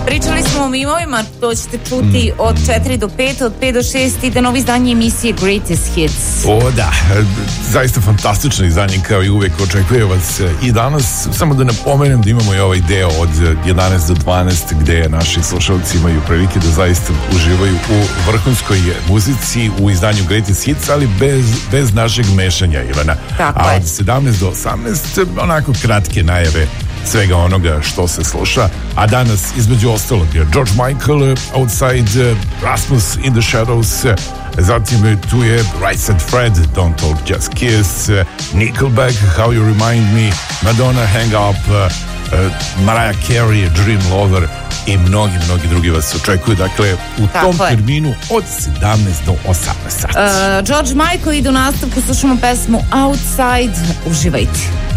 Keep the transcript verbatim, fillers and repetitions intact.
Pričali smo o mimovima, to ćete čuti od četiri do pet, od pet do šest ide novo izdanje emisije Greatest Hits. O da, zaista fantastično izdanje, kao i uvek očekuje vas i danas. Samo da napomenem da imamo i ovaj deo od jedanaest do dvanaest gde naši slušalci imaju prilike da zaista uživaju u vrhunskoj muzici u izdanju Greatest Hits, ali bez, bez našeg mešanja, Ivana. Tako A je. od sedamnaest do osamnaest onako kratke najave svega onoga što se sluša, a danas između ostalog George Michael, Outside, Rasmus in the Shadows, zatim tu je Right Said Fred, Don't Talk Just Kiss, Nickelback, How You Remind Me, Madonna, Hang Up, Mariah Carey, Dream Lover i mnogi, mnogi drugi vas očekuju, dakle u Tako tom je. terminu od sedamnaest do osamnaest sati. Uh, George Michael ide u nastavku, slušamo pesmu Outside, uživajte.